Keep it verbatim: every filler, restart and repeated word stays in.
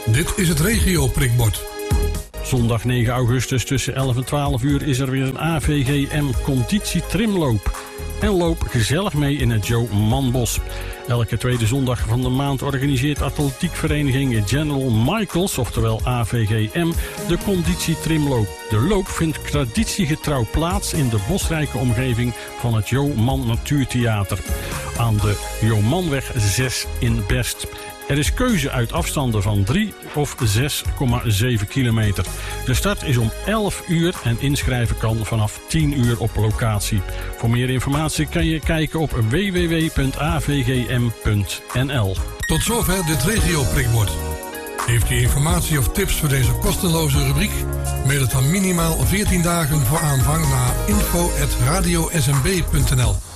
Dit is het regio-prikbord. Zondag negen augustus tussen elf en twaalf uur is er weer een A V G M conditietrimloop. En loop gezellig mee in het Joe Manbos. Elke tweede zondag van de maand organiseert atletiekvereniging General Michaels, oftewel A V G M, de conditietrimloop. De loop vindt traditiegetrouw plaats in de bosrijke omgeving van het Jo Man Natuurtheater aan de Jo Manweg zes in Best. Er is keuze uit afstanden van drie of zes komma zeven kilometer. De start is om elf uur en inschrijven kan vanaf tien uur op locatie. Voor meer informatie kan je kijken op w w w punt a v g m punt n l. Tot zover dit regio-prikbord. Heeft u informatie of tips voor deze kosteloze rubriek? Mail het dan minimaal veertien dagen voor aanvang naar info at radio s m b punt n l.